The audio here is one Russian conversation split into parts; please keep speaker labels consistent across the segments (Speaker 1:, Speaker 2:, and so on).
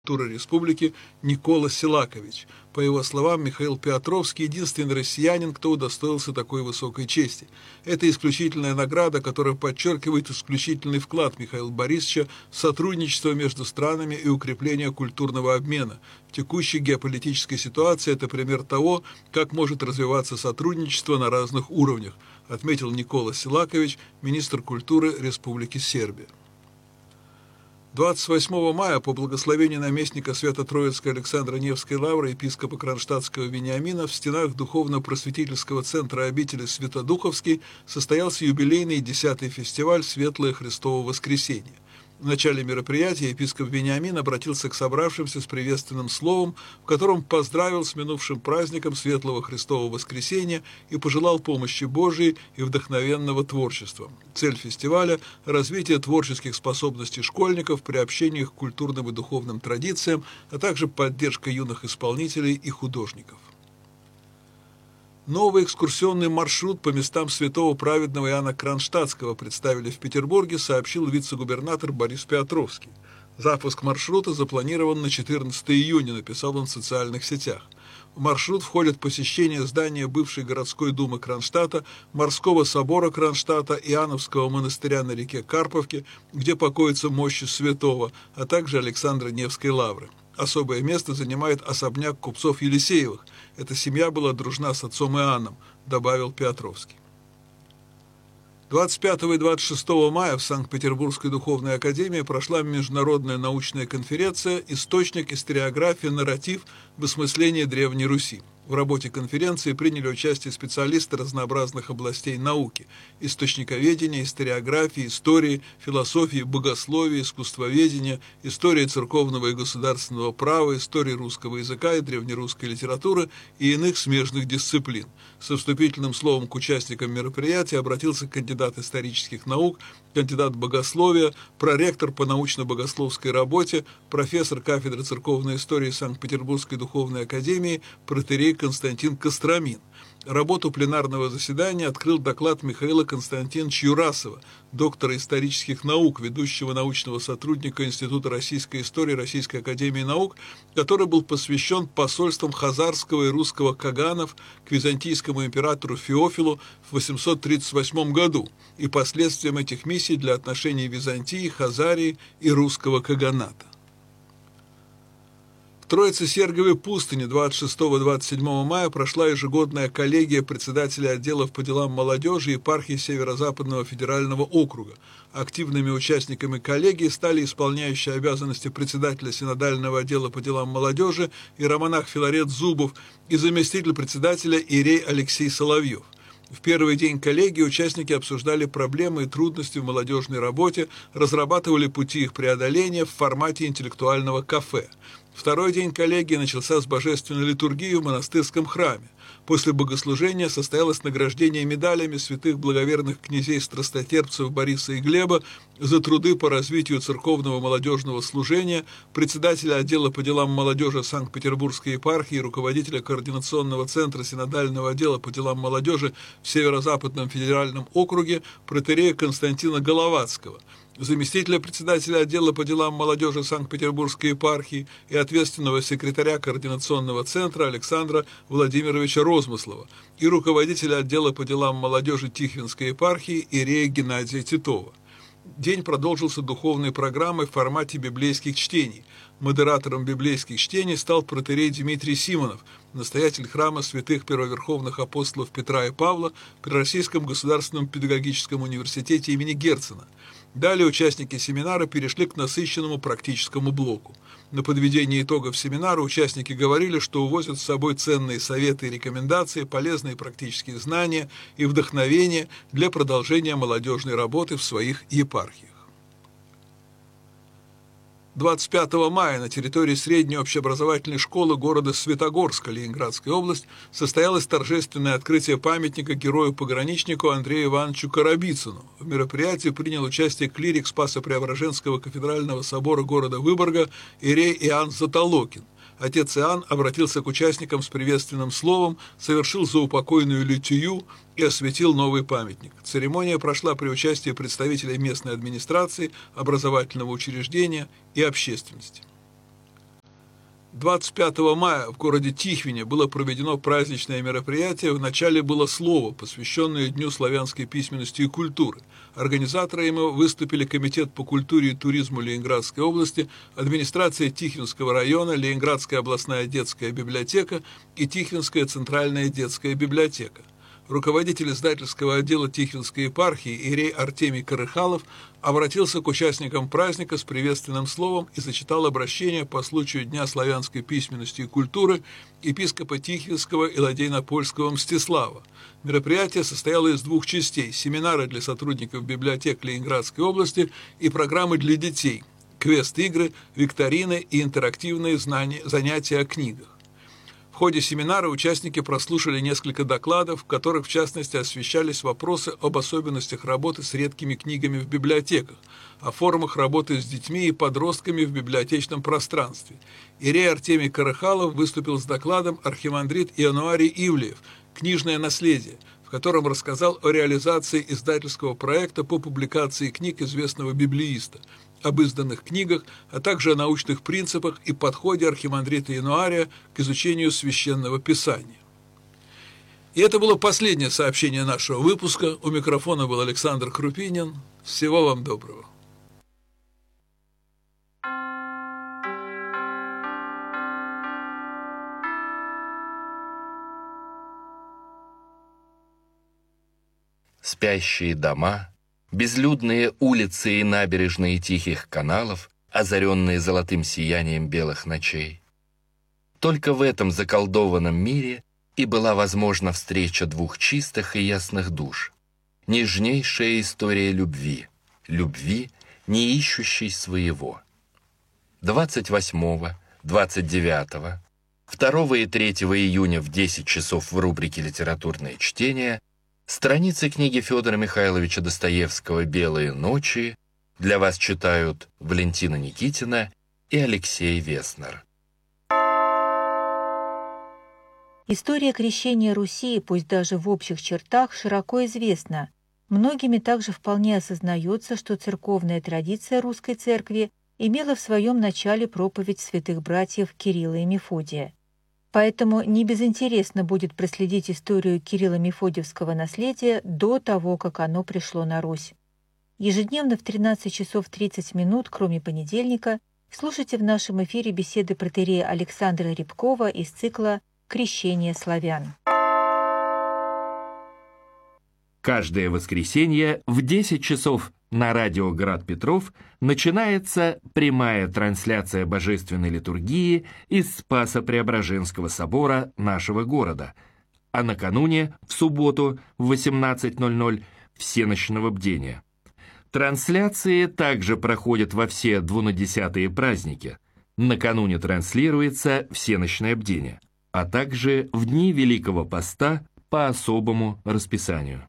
Speaker 1: культуры республики Никола Силакович. По его словам, Михаил Петровский – единственный россиянин, кто удостоился такой высокой чести. Это исключительная награда, которая подчеркивает исключительный вклад Михаила Борисовича в сотрудничество между странами и укрепление культурного обмена. В текущей геополитической ситуации это пример того, как может развиваться сотрудничество на разных уровнях, отметил Никола Силакович, министр культуры Республики Сербия. 28 мая по благословению наместника Свято-Троицкой Александра Невской лавры епископа Кронштадтского Вениамина в стенах Духовно-просветительского центра обители Святодуховский состоялся юбилейный 10-й фестиваль «Светлое Христово воскресенье». В начале мероприятия епископ Вениамин обратился к собравшимся с приветственным словом, в котором поздравил с минувшим праздником Светлого Христового воскресенья и пожелал помощи Божией и вдохновенного творчества. Цель фестиваля – развитие творческих способностей школьников, приобщение их к культурным и духовным традициям, а также поддержка юных исполнителей и художников. Новый экскурсионный маршрут по местам святого праведного Иоанна Кронштадтского представили в Петербурге, сообщил вице-губернатор Борис Петровский. Запуск маршрута запланирован на 14 июня, написал он в социальных сетях. В маршрут входят посещение здания бывшей городской думы Кронштадта, морского собора Кронштадта, Иоанновского монастыря на реке Карповке, где покоятся мощи святого, а также Александра Невской лавры. Особое место занимает особняк купцов Елисеевых. Эта семья была дружна с отцом Иоанном, добавил Петровский. 25 и 26 мая в Санкт-Петербургской духовной академии прошла международная научная конференция «Источник, историография, нарратив в осмыслении Древней Руси». В работе конференции приняли участие специалисты разнообразных областей науки – источниковедения, историографии, истории, философии, богословия, искусствоведения, истории церковного и государственного права, истории русского языка и древнерусской литературы и иных смежных дисциплин. Со вступительным словом к участникам мероприятия обратился кандидат исторических наук, кандидат богословия, проректор по научно-богословской работе, профессор кафедры церковной истории Санкт-Петербургской духовной академии, протоиерей Константин Костромин. Работу пленарного заседания открыл доклад Михаила Константиновича Юрасова, доктора исторических наук, ведущего научного сотрудника Института российской истории Российской академии наук, который был посвящен посольствам хазарского и русского каганов к византийскому императору Феофилу в 838 году и последствиям этих миссий для отношений Византии, Хазарии и русского каганата. В Троице-Сергиевой пустыне 26-27 мая прошла ежегодная коллегия председателей отделов по делам молодежи епархии Северо-Западного федерального округа. Активными участниками коллегии стали исполняющие обязанности председателя синодального отдела по делам молодежи иеромонах Филарет Зубов и заместитель председателя иерей Алексей Соловьев. В первый день коллегии участники обсуждали проблемы и трудности в молодежной работе, разрабатывали пути их преодоления в формате интеллектуального кафе. Второй день коллегии начался с божественной литургии в монастырском храме. После богослужения состоялось награждение медалями святых благоверных князей-страстотерпцев Бориса и Глеба за труды по развитию церковного молодежного служения, председателя отдела по делам молодежи Санкт-Петербургской епархии и руководителя координационного центра синодального отдела по делам молодежи в Северо-Западном федеральном округе протоиерея Константина Головацкого, заместителя председателя отдела по делам молодежи Санкт-Петербургской епархии и ответственного секретаря координационного центра Александра Владимировича Розмыслова и руководителя отдела по делам молодежи Тихвинской епархии иерея Геннадия Титова. День продолжился духовной программой в формате библейских чтений. Модератором библейских чтений стал протоиерей Дмитрий Симонов, настоятель храма святых первоверховных апостолов Петра и Павла при Российском государственном педагогическом университете имени Герцена. Далее участники семинара перешли к насыщенному практическому блоку. На подведении итогов семинара участники говорили, что увозят с собой ценные советы и рекомендации, полезные практические знания и вдохновение для продолжения молодежной работы в своих епархиях. 25 мая на территории средней общеобразовательной школы города Светогорска, Ленинградская область, состоялось торжественное открытие памятника герою-пограничнику Андрею Ивановичу Коробицыну. В мероприятии принял участие клирик Спасо-Преображенского кафедрального собора города Выборга иерей Иоанн Затолокин. Отец Иоанн обратился к участникам с приветственным словом, совершил заупокойную литию и осветил новый памятник. Церемония прошла при участии представителей местной администрации, образовательного учреждения и общественности. 25 мая в городе Тихвине было проведено праздничное мероприятие. Вначале было слово, посвященное Дню славянской письменности и культуры. Организаторами его выступили Комитет по культуре и туризму Ленинградской области, администрация Тихвинского района, Ленинградская областная детская библиотека и Тихвинская центральная детская библиотека. Руководитель издательского отдела Тихвинской епархии иерей Артемий Корыхалов обратился к участникам праздника с приветственным словом и зачитал обращение по случаю Дня славянской письменности и культуры епископа Тихвинского и Ладейно-Польского Мстислава. Мероприятие состояло из двух частей – семинары для сотрудников библиотек Ленинградской области и программы для детей – квест-игры, викторины и интерактивные занятия о книгах. В ходе семинара участники прослушали несколько докладов, в которых, в частности, освещались вопросы об особенностях работы с редкими книгами в библиотеках, о формах работы с детьми и подростками в библиотечном пространстве. Иерей Артемий Корыхалов выступил с докладом архимандрит Иануарий Ивлеев «Книжное наследие», в котором рассказал о реализации издательского проекта по публикации книг известного библеиста, об изданных книгах, а также о научных принципах и подходе архимандрита Иануария к изучению священного писания. И это было последнее сообщение нашего выпуска. У микрофона был Александр Крупинин. Всего вам доброго.
Speaker 2: Спящие дома, безлюдные улицы и набережные тихих каналов, озаренные золотым сиянием белых ночей. Только в этом заколдованном мире и была возможна встреча двух чистых и ясных душ. Нежнейшая история любви, не ищущей своего. 28, 29, 2 и 3 июня в 10 часов в рубрике «Литературные чтения» страницы книги Федора Михайловича Достоевского «Белые ночи» для вас читают Валентина Никитина и Алексей Веснер.
Speaker 3: История крещения Руси, пусть даже в общих чертах, широко известна. Многими также вполне осознается, что церковная традиция русской церкви имела в своем начале проповедь святых братьев Кирилла и Мефодия. Поэтому не безинтересно будет проследить историю Кирилло-Мефодиевского наследия до того, как оно пришло на Русь. Ежедневно в 13 часов 30 минут, кроме понедельника, слушайте в нашем эфире беседы протоиерея Александра Рябкова из цикла «Крещение славян».
Speaker 2: Каждое воскресенье в 10 часов на радио «Град Петров» начинается прямая трансляция божественной литургии из Спасо-Преображенского собора нашего города, а накануне, в субботу, в 18:00, всенощного бдения. Трансляции также проходят во все двунадесятые праздники. Накануне транслируется всенощное бдение, а также в дни Великого Поста по особому расписанию.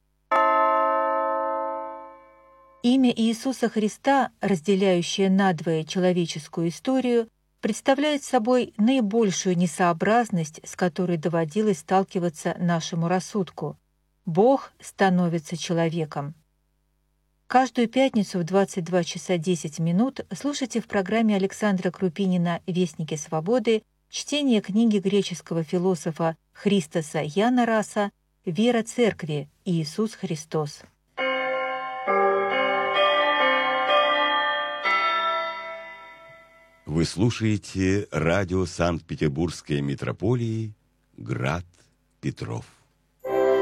Speaker 3: Имя Иисуса Христа, разделяющее надвое человеческую историю, представляет собой наибольшую несообразность, с которой доводилось сталкиваться нашему рассудку. Бог становится человеком. Каждую пятницу в 22 часа 10 минут слушайте в программе Александра Крупинина «Вестники свободы» чтение книги греческого философа Христоса Янараса «Вера Церкви. Иисус Христос».
Speaker 4: Вы слушаете радио Санкт-Петербургской митрополии «Град Петров».